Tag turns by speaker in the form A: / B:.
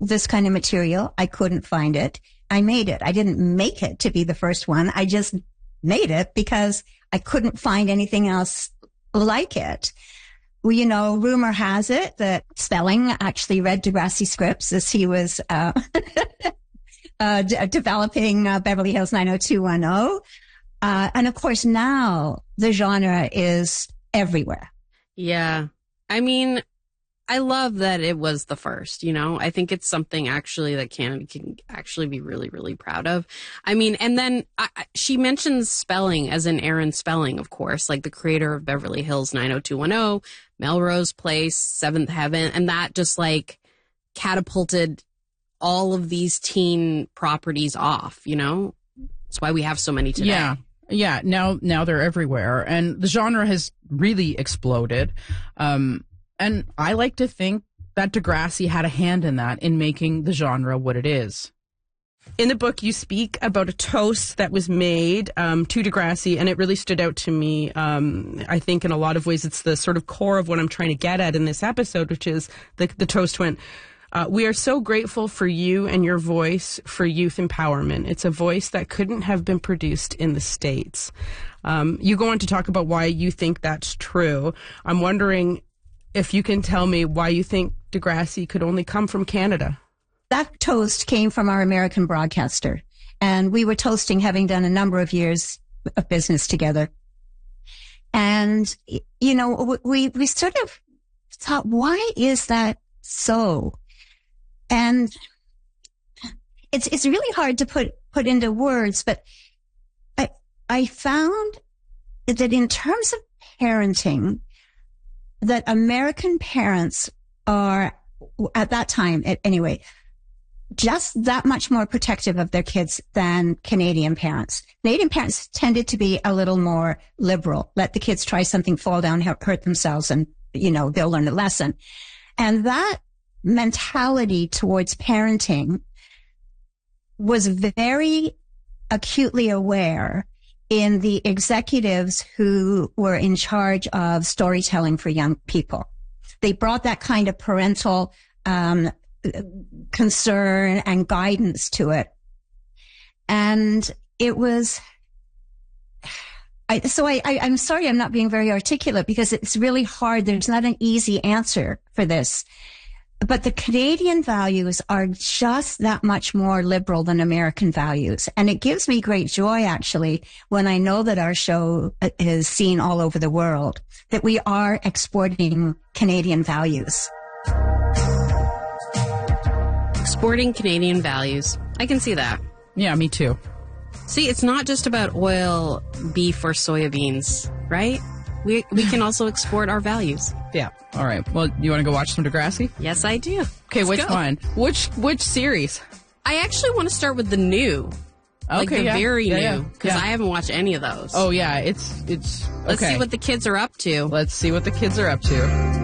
A: this kind of material. I couldn't find it. I made it. I didn't make it to be the first one. I just made it because I couldn't find anything else like it. Well, rumor has it that Spelling actually read Degrassi scripts as he was developing Beverly Hills 90210. And of course, now the genre is everywhere.
B: Yeah. I mean, I love that it was the first, I think it's something actually that Canada can actually be really, really proud of. I mean, and then she mentions Spelling as in Aaron Spelling, of course, like the creator of Beverly Hills 90210, Melrose Place, Seventh Heaven, and that just like catapulted all of these teen properties off, That's why we have so many today.
C: Yeah. Now they're everywhere, and the genre has really exploded. And I like to think that Degrassi had a hand in that, in making the genre what it is.
D: In the book, you speak about a toast that was made to Degrassi, and it really stood out to me. I think in a lot of ways it's the sort of core of what I'm trying to get at in this episode, which is the toast went, we are so grateful for you and your voice for youth empowerment. It's a voice that couldn't have been produced in the States. You go on to talk about why you think that's true. I'm wondering if you can tell me why you think Degrassi could only come from Canada.
A: That toast came from our American broadcaster, and we were toasting having done a number of years of business together. And, we sort of thought, why is that so? And it's really hard to put into words, but I found that in terms of parenting, that American parents are, at that time anyway, just that much more protective of their kids than Canadian parents. Canadian parents tended to be a little more liberal. Let the kids try something, fall down, hurt themselves, and, they'll learn a lesson. And that mentality towards parenting was very acutely aware in the executives who were in charge of storytelling for young people. They brought that kind of parental concern and guidance to it. And it was, I'm sorry I'm not being very articulate because it's really hard. There's not an easy answer for this. But the Canadian values are just that much more liberal than American values. And it gives me great joy, actually, when I know that our show is seen all over the world, that we are exporting Canadian values.
B: Exporting Canadian values. I can see that.
C: Yeah, me too.
B: See, it's not just about oil, beef, or soybeans, right? We can also export our values.
C: Yeah. All right. Well, you want to go watch some Degrassi?
B: Yes, I do.
C: Okay, which one? Which series?
B: I actually want to start with the new. Like the very new. Because I haven't watched any of those.
C: Oh, yeah. It's okay.
B: Let's see what the kids are up to.
C: Let's see what the kids are up to.